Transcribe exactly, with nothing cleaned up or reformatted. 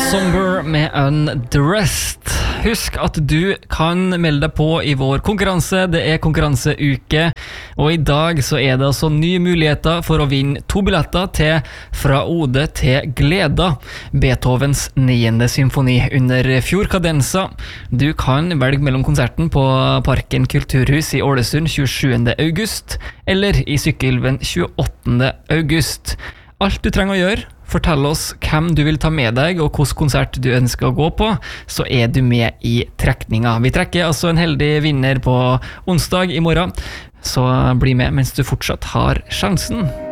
Somber med Undressed. Husk at du kan melde deg på i vår konkurranse. Det er konkurranseuke, og i dag så er det altså nye muligheter for å vinne to billetter til Fra Ode til Gleda, Beethovens niende symfoni under Fjordkadensa. Du kan velge mellom konserten på Parken Kulturhus i Ålesund tjuesjuende august, eller i Sykkylven tjueåttende august. Alt du trenger å gjøre, fortell oss hvem du vil ta med deg og hvilken konsert du ønsker å gå på, så er du med i trekninga. Vi trekker altså en heldig vinner på onsdag i morgen, så bli med mens du fortsatt har sjansen.